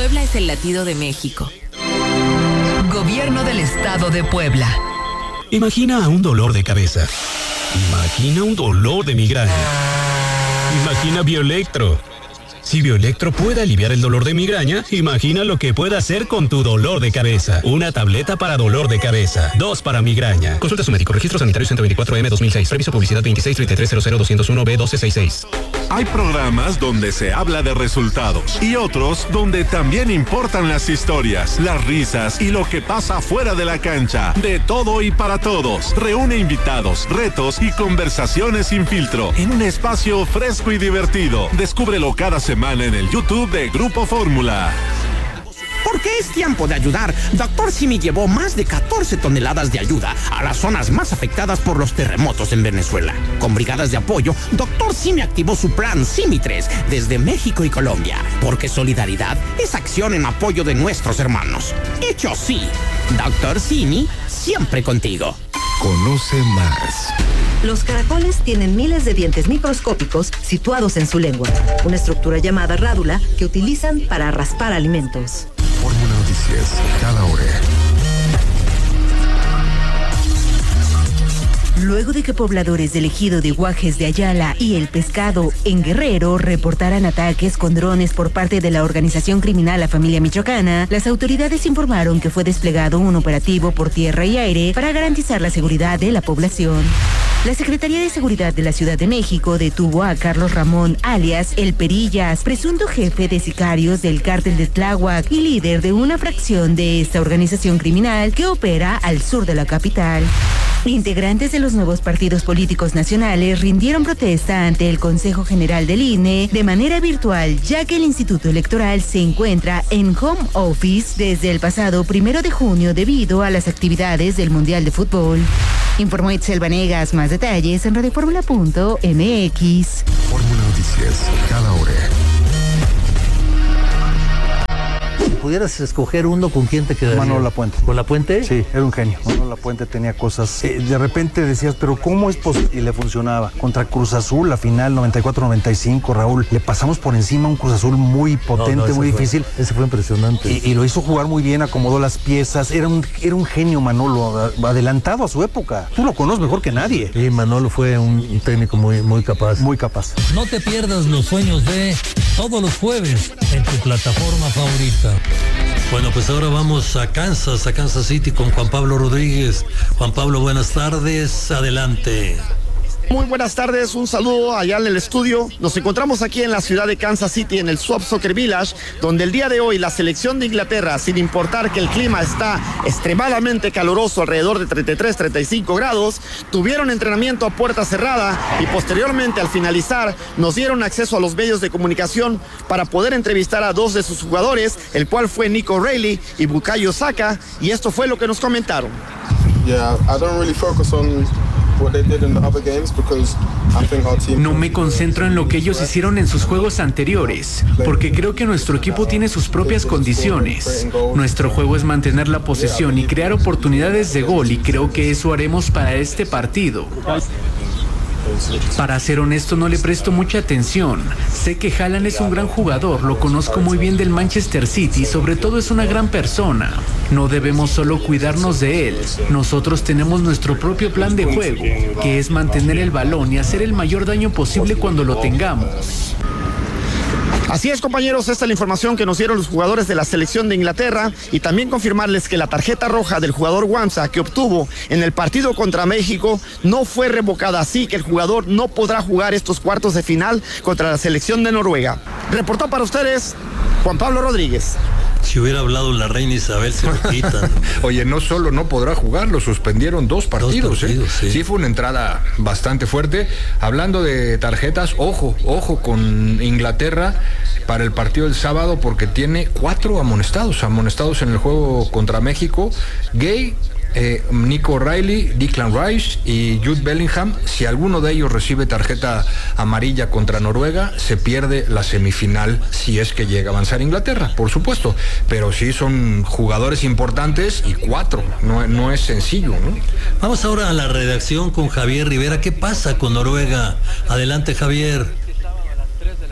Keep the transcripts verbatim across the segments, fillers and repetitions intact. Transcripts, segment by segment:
Puebla es el latido de México. Gobierno del Estado de Puebla. Imagina un dolor de cabeza. Imagina un dolor de migraña. Imagina Bioelectro. Si Bioelectro puede aliviar el dolor de migraña, imagina lo que puede hacer con tu dolor de cabeza. Una tableta para dolor de cabeza, dos para migraña. Consulta a su médico. Registro Sanitario ciento veinticuatro M dos mil seis. Reviso publicidad veintiséis treinta y tres cero cero doscientos uno B doce sesenta y seis. Hay programas donde se habla de resultados y otros donde también importan las historias, las risas y lo que pasa fuera de la cancha. De todo y para todos. Reúne invitados, retos y conversaciones sin filtro en un espacio fresco y divertido. Descúbrelo cada semana en el YouTube de Grupo Fórmula. Porque es tiempo de ayudar. Doctor Simi llevó más de catorce toneladas de ayuda a las zonas más afectadas por los terremotos en Venezuela. Con brigadas de apoyo, Doctor Simi activó su plan Simi tres desde México y Colombia. Porque solidaridad es acción en apoyo de nuestros hermanos. Hecho sí. Doctor Simi, siempre contigo. Conoce más. Los caracoles tienen miles de dientes microscópicos situados en su lengua, una estructura llamada rádula que utilizan para raspar alimentos. Fórmula Noticias, cada hora. Luego de que pobladores del ejido de Guajes de Ayala y El Pescado en Guerrero reportaran ataques con drones por parte de la organización criminal La Familia Michoacana, las autoridades informaron que fue desplegado un operativo por tierra y aire para garantizar la seguridad de la población. La Secretaría de Seguridad de la Ciudad de México detuvo a Carlos Ramón, alias El Perillas, presunto jefe de sicarios del cártel de Tláhuac y líder de una fracción de esta organización criminal que opera al sur de la capital. Integrantes de los nuevos partidos políticos nacionales rindieron protesta ante el Consejo General del I N E de manera virtual, ya que el Instituto Electoral se encuentra en home office desde el pasado primero de junio debido a las actividades del Mundial de Fútbol. Informó Itzel Vanegas. Más detalles en radioformula punto m x. Fórmula Noticias, cada hora. ¿Pudieras escoger uno con quién te quedarías? Manolo Lapuente. ¿Con Lapuente? Sí, era un genio. Manolo Lapuente tenía cosas. Eh, de repente decías, pero ¿cómo es posible? Y le funcionaba. Contra Cruz Azul, la final noventa y cuatro noventa y cinco, Raúl, le pasamos por encima a un Cruz Azul muy potente, no, no, muy fue, difícil. Ese fue impresionante. Y, y lo hizo jugar muy bien, acomodó las piezas. Era un, era un genio, Manolo, adelantado a su época. Tú lo conoces mejor que nadie. Y Manolo fue un técnico muy, muy capaz. Muy capaz. No te pierdas los sueños de todos los jueves en tu plataforma favorita. Bueno, pues ahora vamos a Kansas, a Kansas City con Juan Pablo Rodríguez. Juan Pablo, buenas tardes, adelante. Muy buenas tardes, un saludo allá en el estudio. Nos encontramos aquí en la ciudad de Kansas City, en el Swap Soccer Village, donde el día de hoy la selección de Inglaterra, sin importar que el clima está extremadamente caluroso, alrededor de treinta y tres, treinta y cinco grados, tuvieron entrenamiento a puerta cerrada y posteriormente, al finalizar, nos dieron acceso a los medios de comunicación para poder entrevistar a dos de sus jugadores, el cual fue Nico O'Reilly y Bukayo Saka, y esto fue lo que nos comentaron. Yeah, I don't really focus on No me concentro en lo que ellos hicieron en sus juegos anteriores, porque creo que nuestro equipo tiene sus propias condiciones. Nuestro juego es mantener la posesión y crear oportunidades de gol, y creo que eso haremos para este partido. Para ser honesto, no le presto mucha atención. Sé que Haaland es un gran jugador, lo conozco muy bien del Manchester City y sobre todo es una gran persona. No debemos solo cuidarnos de él. Nosotros tenemos nuestro propio plan de juego, que es mantener el balón y hacer el mayor daño posible cuando lo tengamos. Así es, compañeros, esta es la información que nos dieron los jugadores de la selección de Inglaterra, y también confirmarles que la tarjeta roja del jugador Wamsa que obtuvo en el partido contra México no fue revocada, así que el jugador no podrá jugar estos cuartos de final contra la selección de Noruega. Reportó para ustedes Juan Pablo Rodríguez. Si hubiera hablado la reina Isabel, se lo quitan. Oye, no solo no podrá jugar, lo suspendieron dos partidos. Dos partidos ¿eh? sí. sí, fue una entrada bastante fuerte. Hablando de tarjetas, ojo, ojo con Inglaterra para el partido del sábado, porque tiene cuatro amonestados, amonestados en el juego contra México. Gay, Eh, Nico O'Reilly, Declan Rice y Jude Bellingham. Si alguno de ellos recibe tarjeta amarilla contra Noruega, se pierde la semifinal, si es que llega a avanzar Inglaterra, por supuesto, pero sí son jugadores importantes y cuatro, no, no es sencillo, ¿no? Vamos ahora a la redacción con Javier Rivera. ¿Qué pasa con Noruega? Adelante, Javier.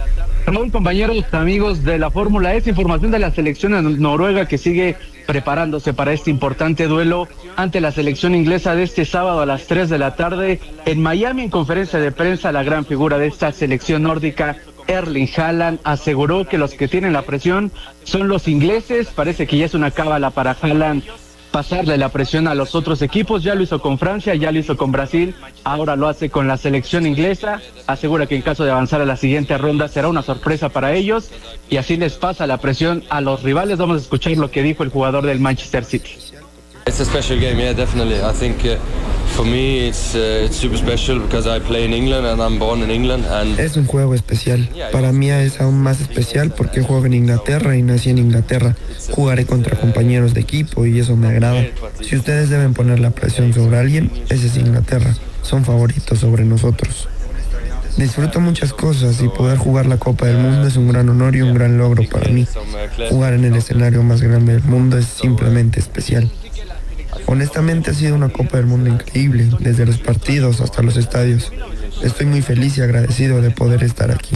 Raúl, compañeros, amigos de la Fórmula E, información de la selección de Noruega que sigue preparándose para este importante duelo ante la selección inglesa de este sábado a las tres de la tarde en Miami. En conferencia de prensa, la gran figura de esta selección nórdica, Erling Haaland, aseguró que los que tienen la presión son los ingleses. Parece que ya es una cábala para Haaland pasarle la presión a los otros equipos. Ya lo hizo con Francia, ya lo hizo con Brasil, ahora lo hace con la selección inglesa. Asegura que en caso de avanzar a la siguiente ronda será una sorpresa para ellos y así les pasa la presión a los rivales. Vamos a escuchar lo que dijo el jugador del Manchester City. It's a special game, yeah, definitely. I think uh, for me it's uh, it's super special because I play in England and I'm born in England. And es un juego especial. Para mí es aún más especial porque juego en Inglaterra y nací en Inglaterra. Jugaré contra compañeros de equipo y eso me agrada. Si ustedes deben poner la presión sobre alguien, ese es Inglaterra. Son favoritos sobre nosotros. Disfruto muchas cosas y poder jugar la Copa del Mundo es un gran honor y un gran logro para mí. Jugar en el escenario más grande del mundo es simplemente especial. Honestamente ha sido una Copa del Mundo increíble, desde los partidos hasta los estadios. Estoy muy feliz y agradecido de poder estar aquí.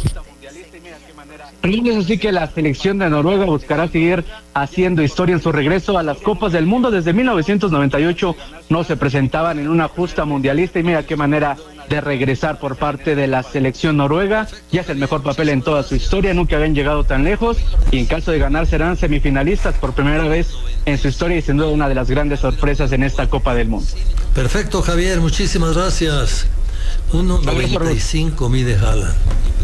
Es así que la selección de Noruega buscará seguir haciendo historia en su regreso a las Copas del Mundo. Desde mil novecientos noventa y ocho no se presentaban en una justa mundialista y mira qué manera de regresar por parte de la selección noruega. Ya es el mejor papel en toda su historia, nunca habían llegado tan lejos y en caso de ganar serán semifinalistas por primera vez en su historia y sin duda una de las grandes sorpresas en esta Copa del Mundo. Perfecto, Javier, muchísimas gracias. uno noventa y cinco mide Haaland.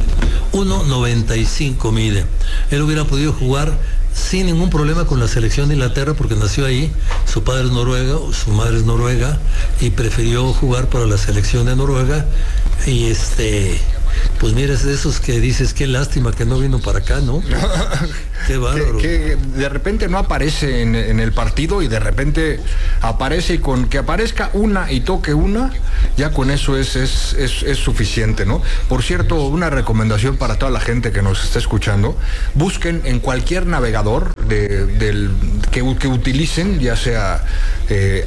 uno noventa y cinco mide. Él hubiera podido jugar sin ningún problema con la selección de Inglaterra porque nació ahí, su padre es noruego, su madre es noruega y prefirió jugar para la selección de Noruega y este, pues mira, es de esos que dices qué lástima que no vino para acá, ¿no? Qué bárbaro. Que, que de repente no aparece en, en el partido y de repente aparece y con que aparezca una y toque una, ya con eso es, es, es, es suficiente, ¿no? Por cierto, una recomendación para toda la gente que nos está escuchando, busquen en cualquier navegador de, del, que, que utilicen, ya sea eh,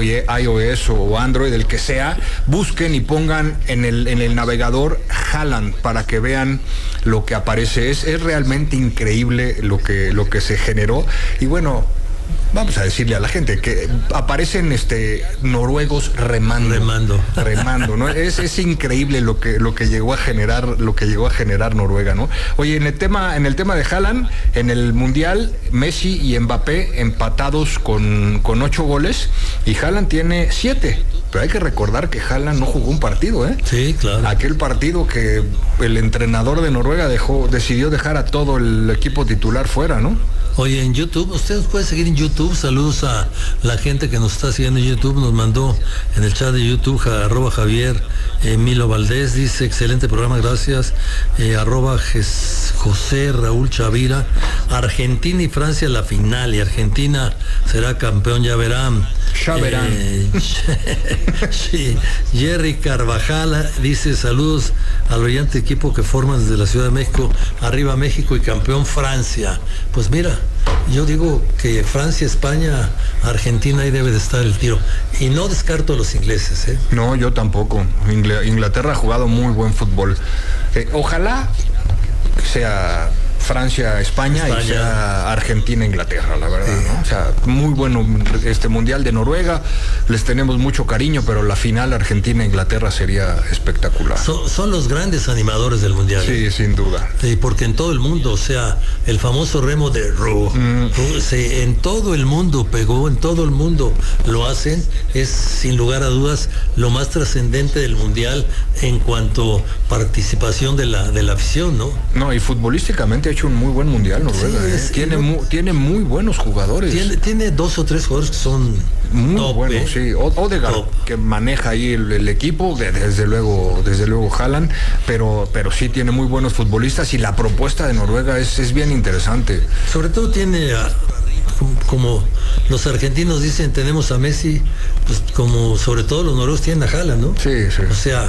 iOS o Android, el que sea, busquen y pongan en el, en el navegador Haaland para que vean lo que aparece. Es, es realmente increíble lo que, lo que se generó y bueno, vamos a decirle a la gente que aparecen este noruegos remando remando, remando ¿no? es, es increíble lo que lo que llegó a generar lo que llegó a generar Noruega, ¿no? Oye, en el tema en el tema de Haaland, en el mundial Messi y Mbappé empatados con, con ocho goles y Haaland tiene siete. Pero hay que recordar que Haaland no jugó un partido, ¿eh? Sí, claro. Aquel partido que el entrenador de Noruega dejó, decidió dejar a todo el equipo titular fuera, ¿no? Oye, en YouTube, ustedes pueden seguir en YouTube. Saludos a la gente que nos está siguiendo en YouTube. Nos mandó en el chat de YouTube, ja, arroba Javier eh, Milo Valdés, dice, excelente programa, gracias. Eh, arroba Jes, José Raúl Chavira. Argentina y Francia la final, y Argentina será campeón, ya verán. Ya verán. Eh, sí. Jerry Carvajal dice, saludos al brillante equipo que forman desde la Ciudad de México, arriba México y campeón Francia. Pues mira, yo digo que Francia, España, Argentina, ahí debe de estar el tiro. Y no descarto a los ingleses, ¿eh? No, yo tampoco. Ingl- Inglaterra ha jugado muy buen fútbol. Eh, ojalá sea Francia, España, España y sea Argentina, Inglaterra, la verdad, sí. ¿no? O sea, muy bueno este mundial de Noruega, les tenemos mucho cariño, pero la final Argentina, Inglaterra sería espectacular. Son, son los grandes animadores del mundial. Sí, ¿eh? Sin duda. Sí, porque en todo el mundo, o sea, el famoso remo de Ro, mm. Ro se, en todo el mundo pegó, en todo el mundo lo hacen, es sin lugar a dudas lo más trascendente del mundial en cuanto participación de la, de la afición, ¿no? No, y futbolísticamente hecho un muy buen mundial Noruega, sí, es, ¿eh? tiene, no, mu tiene muy buenos jugadores. Tiene, tiene dos o tres jugadores que son muy top, buenos, ¿eh? sí. Odegaard, que maneja ahí el, el equipo, desde luego, desde luego Haaland, pero, pero sí tiene muy buenos futbolistas y la propuesta de Noruega es, es bien interesante. Sobre todo tiene a, como los argentinos dicen, tenemos a Messi, pues como sobre todo los noruegos tienen a Haaland, ¿no? Sí, sí. O sea,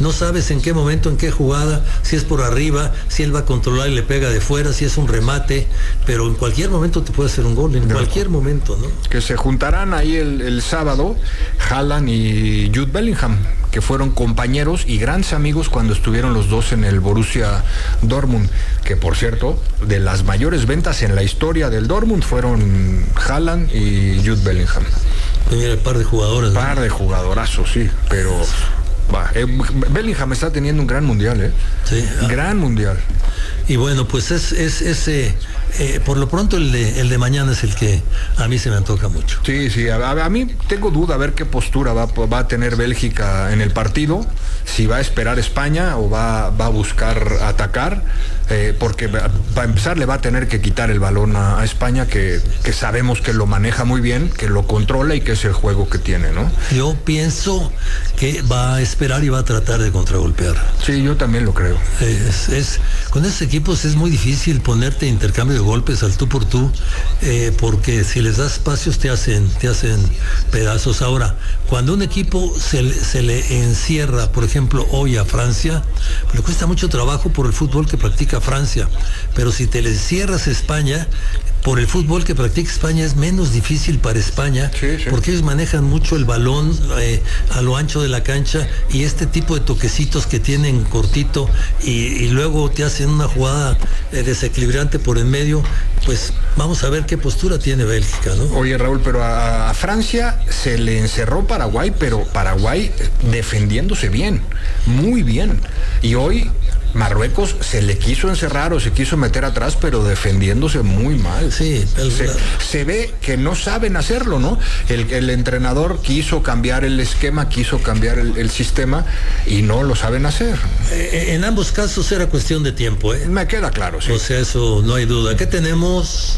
no sabes en qué momento, en qué jugada, si es por arriba, si él va a controlar y le pega de fuera, si es un remate, pero en cualquier momento te puede hacer un gol, en no. cualquier momento, ¿no? Que se juntarán ahí el, el sábado, Haaland y Jude Bellingham, que fueron compañeros y grandes amigos cuando estuvieron los dos en el Borussia Dortmund, que por cierto, de las mayores ventas en la historia del Dortmund fueron Haaland y Jude Bellingham. Mira, el par de jugadores. Par ¿no? de jugadorazos, sí, pero va, eh, Bellingham está teniendo un gran mundial, ¿eh? Sí. Ah. Gran mundial. Y bueno, pues es ese... Es, eh, eh, por lo pronto el de, el de mañana es el que a mí se me antoja mucho. Sí, sí, a, a mí tengo duda a ver qué postura va, va a tener Bélgica en el partido, si va a esperar España o va, va a buscar atacar, eh, porque para empezar le va a tener que quitar el balón a, a España, que, que sabemos que lo maneja muy bien, que lo controla y que es el juego que tiene, ¿no? Yo pienso que va a esperar y va a tratar de contragolpear. Sí, yo también lo creo. Es, es, con esos equipos es muy difícil ponerte intercambio de golpes al tú por tú, eh, porque si les das espacios te hacen, te hacen pedazos. Ahora, cuando un equipo se, se le encierra, por ejemplo, hoy a Francia, le cuesta mucho trabajo por el fútbol que practica Francia, pero si te le encierras a España, por el fútbol que practica España es menos difícil para España, sí, sí. porque ellos manejan mucho el balón eh, a lo ancho de la cancha, y este tipo de toquecitos que tienen cortito y, y luego te hacen una jugada eh, desequilibrante por en medio, pues vamos a ver qué postura tiene Bélgica, ¿no? Oye, Raúl, pero a, a Francia se le encerró Paraguay, pero Paraguay defendiéndose bien, muy bien, y hoy Marruecos se le quiso encerrar o se quiso meter atrás, pero defendiéndose muy mal. Sí, el... se, se ve que no saben hacerlo, ¿no? El, el entrenador quiso cambiar el esquema, quiso cambiar el, el sistema y no lo saben hacer. Eh, en ambos casos era cuestión de tiempo, ¿eh? Me queda claro, sí. O sea, eso no hay duda. ¿Qué tenemos?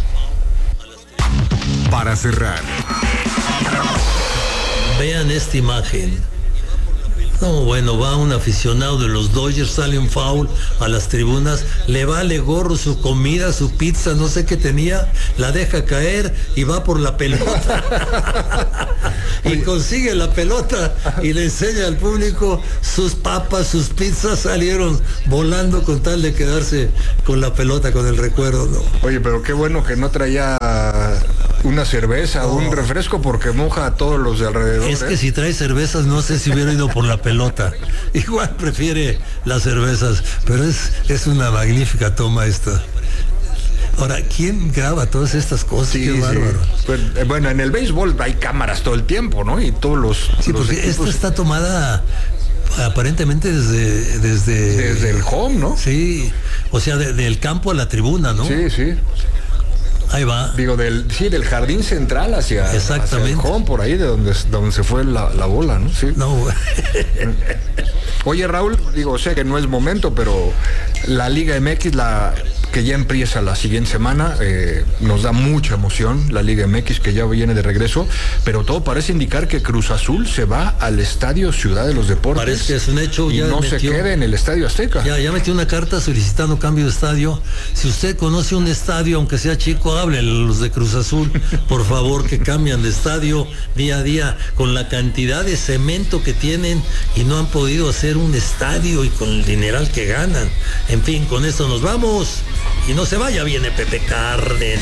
Para cerrar, vean esta imagen. No, bueno, va un aficionado de los Dodgers, sale un foul a las tribunas, le vale gorro su comida, su pizza, no sé qué tenía, la deja caer y va por la pelota. Y consigue la pelota y le enseña al público sus papas, sus pizzas salieron volando con tal de quedarse con la pelota, con el recuerdo, ¿no? Oye, pero qué bueno que no traía una cerveza o no. un refresco, porque moja a todos los de alrededor. Es ¿eh? que si trae cervezas, no sé si hubiera ido por la pelota. Igual prefiere las cervezas, pero es, es una magnífica toma esta. Ahora, ¿quién graba todas estas cosas? Sí, Qué bárbaro. Sí. Pues, eh, bueno, en el béisbol hay cámaras todo el tiempo, ¿no? Y todos los... Sí, los porque equipos... esta está tomada aparentemente desde... Desde, desde el home, ¿no? Sí, o sea, de, del campo a la tribuna, ¿no? Sí, sí. Ahí va. Digo, del, sí, del jardín central hacia, Exactamente. hacia el home, por ahí de donde, donde se fue la, la bola, ¿no? Sí. No. Oye, Raúl, digo, sé que no es momento, pero la Liga M X, la que ya empieza la siguiente semana, eh, nos da mucha emoción, la Liga M X que ya viene de regreso, pero todo parece indicar que Cruz Azul se va al Estadio Ciudad de los Deportes. Parece que es un hecho. Y ya no metió, se quede en el Estadio Azteca. Ya, ya metió una carta solicitando cambio de estadio. Si usted conoce un estadio, aunque sea chico, háblenle a los de Cruz Azul, por favor, que cambian de estadio día a día, con la cantidad de cemento que tienen y no han podido hacer un estadio, y con el dineral que ganan. En fin, con esto nos vamos. Y no se vaya, viene Pepe Cárdenas.